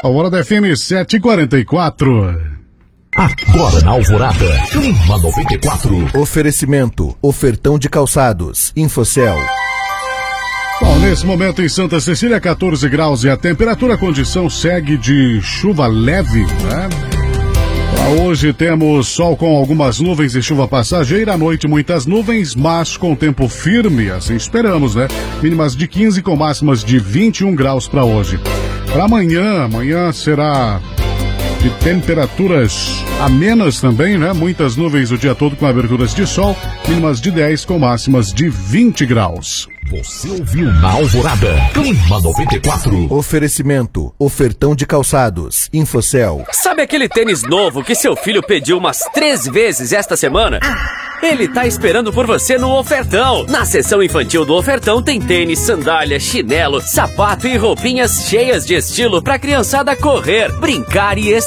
A hora da FM 7h44. Agora na Alvorada, Clima 94. Oferecimento, ofertão de calçados, Infocel. Bom, nesse momento em Santa Cecília, 14 graus e a temperatura, a condição segue de chuva leve, né? Para hoje temos sol com algumas nuvens e chuva passageira, à noite muitas nuvens, mas com tempo firme, assim esperamos, né? Mínimas de 15 com máximas de 21 graus para hoje. Para amanhã será de temperaturas amenas também, né? Muitas nuvens o dia todo com aberturas de sol, mínimas de 10 com máximas de 20 graus. Você ouviu na Alvorada, Clima 94. Oferecimento, ofertão de calçados, Infocel. Sabe aquele tênis novo que seu filho pediu umas 3 vezes esta semana? Ele tá esperando por você no Ofertão. Na seção infantil do Ofertão tem tênis, sandália, chinelo, sapato e roupinhas cheias de estilo pra criançada correr, brincar e